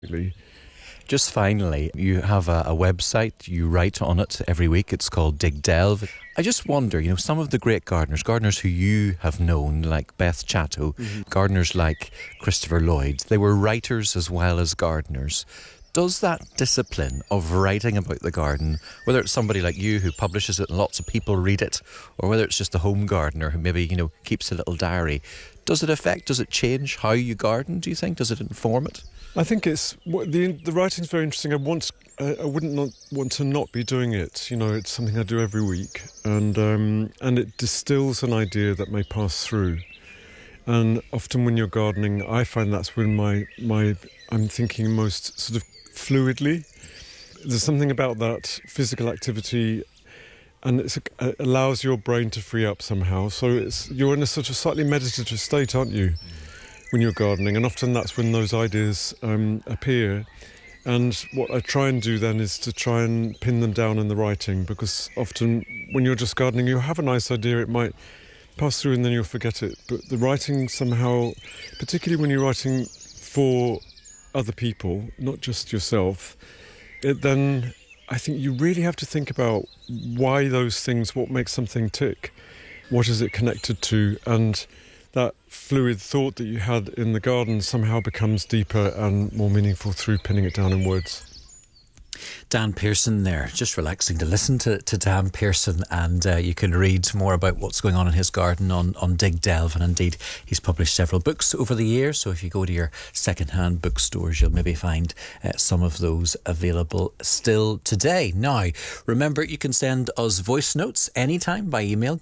Really. Just finally, you have a website, you write on it every week. It's called Dig Delve. I just wonder, some of the great gardeners who you have known, like Beth Chatto, gardeners like Christopher Lloyd, they were writers as well as gardeners. Does that discipline of writing about the garden, whether it's somebody like you who publishes it and lots of people read it, or whether it's just a home gardener who maybe, keeps a little diary, does it change how you garden, do you think? Does it inform it? I think the writing's very interesting. I wouldn't not want to not be doing it. It's something I do every week, and it distills an idea that may pass through. And often when you're gardening, I find that's when I'm thinking most sort of fluidly. There's something about that physical activity, and it allows your brain to free up somehow. So you're in a sort of slightly meditative state, aren't you, when you're gardening? And often that's when those ideas appear. And what I try and do then is to try and pin them down in the writing, because often when you're just gardening, you have a nice idea, it might pass through and then you'll forget it. But the writing somehow, particularly when you're writing for other people, not just yourself, then I think you really have to think about why those things, what makes something tick, what is it connected to, and that fluid thought that you had in the garden somehow becomes deeper and more meaningful through pinning it down in words. Dan Pearson there, just relaxing to listen to Dan Pearson, and you can read more about what's going on in his garden on Dig Delve, and indeed he's published several books over the years, so if you go to your second-hand bookstores you'll maybe find some of those available still today. Now, remember, you can send us voice notes anytime by email,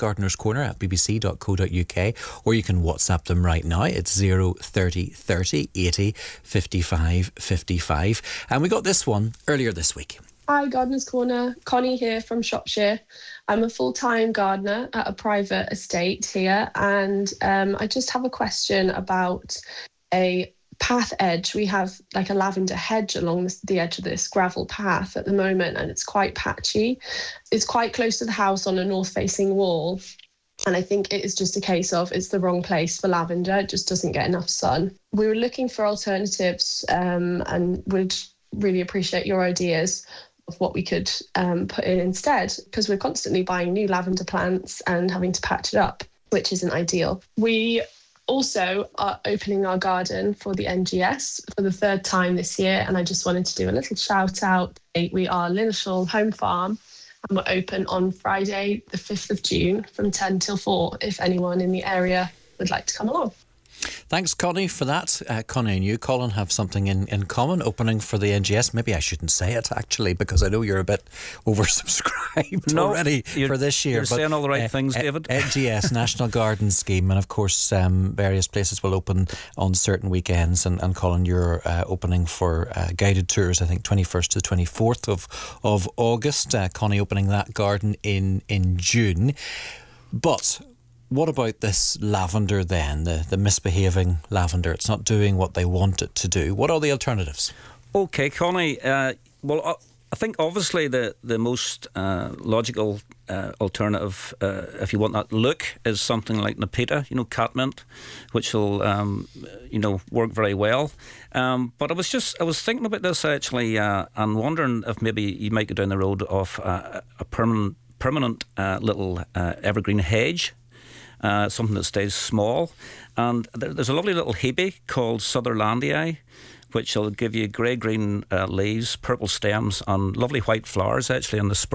gardenerscorner@bbc.co.uk, or you can WhatsApp them right now. It's 030 30 80 55 55, and we got this one earlier this week. Hi, Gardener's Corner. Connie here from Shropshire. I'm a full-time gardener at a private estate here, and I just have a question about a path edge. We have like a lavender hedge along the edge of this gravel path at the moment, and it's quite patchy. It's quite close to the house on a north-facing wall, and I think it is just a case of it's the wrong place for lavender. It just doesn't get enough sun. We were looking for alternatives and would really appreciate your ideas of what we could put in instead, because we're constantly buying new lavender plants and having to patch it up, which isn't ideal. We also are opening our garden for the NGS for the third time this year, and I just wanted to do a little shout out. We are Linnishall Home Farm, and we're open on Friday the 5th of June from 10 till 4 if anyone in the area would like to come along. Thanks, Connie, for that. Connie and you, Colin, have something in common, opening for the NGS. Maybe I shouldn't say it, actually, because I know you're a bit oversubscribed already for this year. You're saying all the right things, David. NGS, National Garden Scheme, and of course various places will open on certain weekends, and Colin, you're opening for guided tours, I think 21st to 24th of August. Connie opening that garden in June. But what about this lavender then, the misbehaving lavender? It's not doing what they want it to do. What are the alternatives? Okay, Connie. Well, I think obviously the most logical alternative, if you want that look, is something like Nepeta, catmint, which will work very well. But I was thinking about this actually, and wondering if maybe you might go down the road of a permanent little evergreen hedge. Something that stays small, and there's a lovely little hebe called Sutherlandii, which will give you grey-green leaves, purple stems, and lovely white flowers actually in the spring.